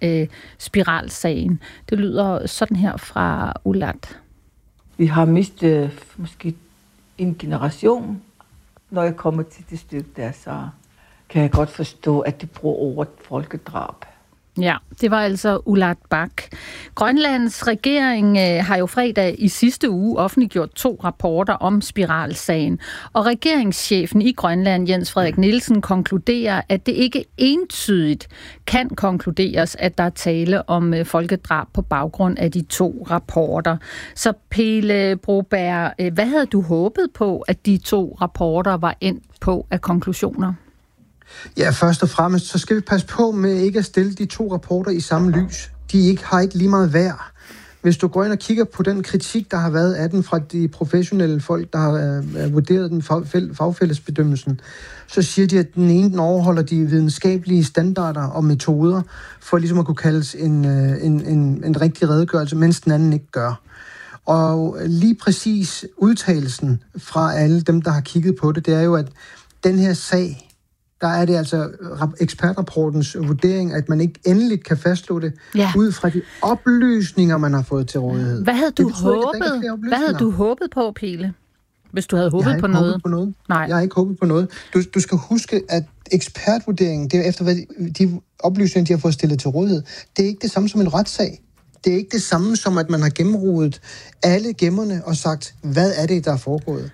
spiralsagen. Det lyder sådan her fra Ulat. Vi har mistet måske en generation. Når jeg kommer til det stykke der, så kan jeg godt forstå, at de bruger ordet folkedrab. Ja, det var altså Ulat Bak. Grønlands regering har jo fredag i sidste uge offentliggjort 2 rapporter om spiralsagen. Og regeringschefen i Grønland, Jens Frederik Nielsen, konkluderer, at det ikke entydigt kan konkluderes, at der er tale om folkedrab på baggrund af de 2 rapporter. Så Pele Broberg, hvad havde du håbet på, at de 2 rapporter var endt på af konklusioner? Ja, først og fremmest, så skal vi passe på med ikke at stille de 2 rapporter i samme lys. De har ikke lige meget værd. Hvis du går ind og kigger på den kritik, der har været af den fra de professionelle folk, der har vurderet den fagfællesbedømmelsen, så siger de, at den ene den overholder de videnskabelige standarder og metoder, for ligesom at kunne kaldes en rigtig redegørelse, mens den anden ikke gør. Og lige præcis udtalelsen fra alle dem, der har kigget på det, det er jo, at den her sag, der er det altså ekspertrapportens vurdering, at man ikke endeligt kan fastslå det, ud fra de oplysninger, man har fået til rådighed. Hvad havde du håbet på, Pele? Hvis du havde håbet på noget? Nej. Jeg har ikke håbet på noget. Du skal huske, at ekspertvurderingen, det er efter hvad de oplysninger, de har fået stillet til rådighed, det er ikke det samme som en retssag. Det er ikke det samme som, at man har gennemrodet alle gemmerne og sagt, hvad er det, der er foregået.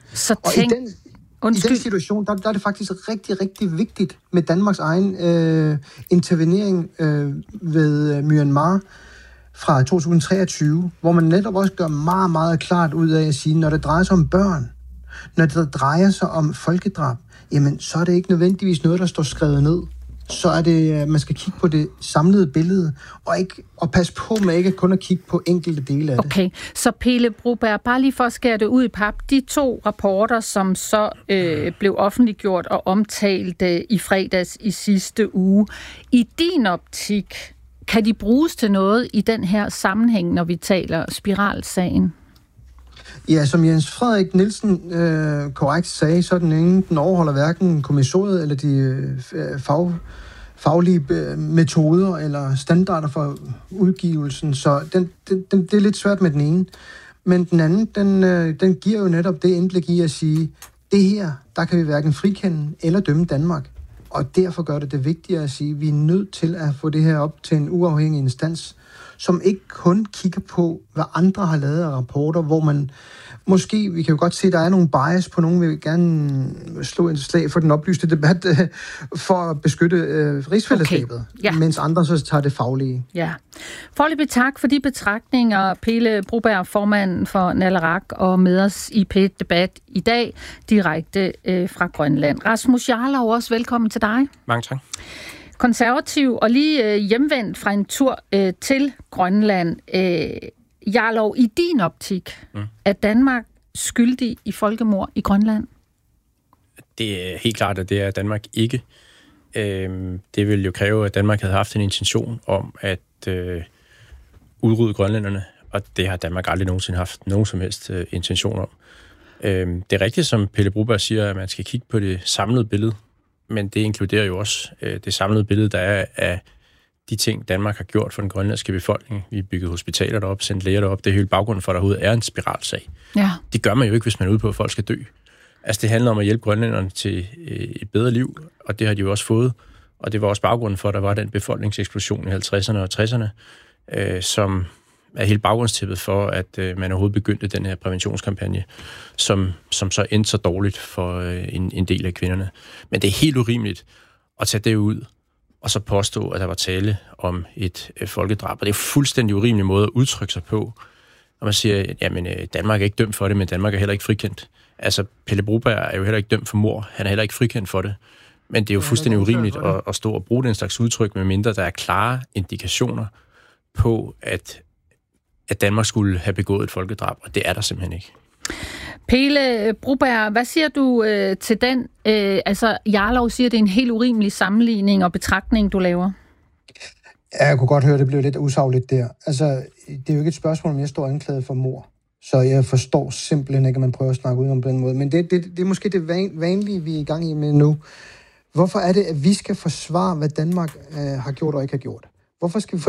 I den situation, der er det faktisk rigtig, rigtig vigtigt med Danmarks egen intervenering ved Myanmar fra 2023, hvor man netop også gør meget, meget klart ud af at sige, når det drejer sig om børn, når det drejer sig om folkedrab, jamen så er det ikke nødvendigvis noget, der står skrevet ned. Så er det, man skal kigge på det samlede billede, og passe på med ikke kun at kigge på enkelte dele af det. Okay, så Pele Broberg, bare lige for at skære det ud i pap, de 2 rapporter, som så blev offentliggjort og omtalt i fredags i sidste uge, i din optik, kan de bruges til noget i den her sammenhæng, når vi taler spiralsagen? Ja, som Jens Frederik Nielsen korrekt sagde, så den overholder hverken kommissoriet eller de faglige metoder eller standarder for udgivelsen, så det er lidt svært med den ene. Men den anden, den giver jo netop det indblik i at sige, det her, der kan vi hverken frikende eller dømme Danmark. Og derfor gør det vigtigere at sige, at vi er nødt til at få det her op til en uafhængig instans, som ikke kun kigger på, hvad andre har lavet af rapporter, hvor man måske, vi kan jo godt se, at der er nogle bias på nogen, vil gerne slå et slag for den oplyste debat for at beskytte rigsfællesskabet, mens andre så tager det faglige. Ja. Foreløbig tak for de betragtninger, Pele Broberg, formand for Naleraq, og med os i P1-debat i dag, direkte fra Grønland. Rasmus Jarlov, også velkommen til dig. Mange tak. Konservativ og lige hjemvendt fra en tur til Grønland. Jarlov, i din optik, er Danmark skyldig i folkemord i Grønland? Det er helt klart, at det er Danmark ikke. Det vil jo kræve, at Danmark havde haft en intention om at udrydde grønlænderne, og det har Danmark aldrig nogensinde haft nogen som helst intention om. Det er rigtigt, som Pele Broberg siger, at man skal kigge på det samlede billede, men det inkluderer jo også det samlede billede, der er af de ting, Danmark har gjort for den grønlandske befolkning. Vi har bygget hospitaler derop, sendt læger derop. Det er hele baggrunden for, at der overhovedet er en spiralsag. Ja. Det gør man jo ikke, hvis man er ude på, at folk skal dø. Altså, det handler om at hjælpe grønlænderne til et bedre liv, og det har de jo også fået. Og det var også baggrunden for, at der var den befolkningseksplosion i 50'erne og 60'erne, som er hele baggrundstippet for, at man overhovedet begyndte den her præventionskampagne, som så endte så dårligt for en del af kvinderne. Men det er helt urimeligt at tage det ud, og så påstå, at der var tale om et folkedrab. Og det er en fuldstændig urimelig måde at udtrykke sig på, når man siger, jamen Danmark er ikke dømt for det, men Danmark er heller ikke frikendt. Altså, Pele Broberg er jo heller ikke dømt for mord. Han er heller ikke frikendt for det. Men det er jo fuldstændig urimeligt at stå og bruge den slags udtryk, medmindre der er klare indikationer på, at Danmark skulle have begået et folkedrab, og det er der simpelthen ikke. Pele Broberg, hvad siger du til den? Jarlov siger, at det er en helt urimelig sammenligning og betragtning, du laver. Ja, jeg kunne godt høre, at det blev lidt usagligt der. Altså, det er jo ikke et spørgsmål, om jeg står anklaget for mord. Så jeg forstår simpelthen ikke, at man prøver at snakke ud om på den måde. Men det er måske det vanlige, vi er i gang i med nu. Hvorfor er det, at vi skal forsvare, hvad Danmark har gjort og ikke har gjort? Hvorfor skal vi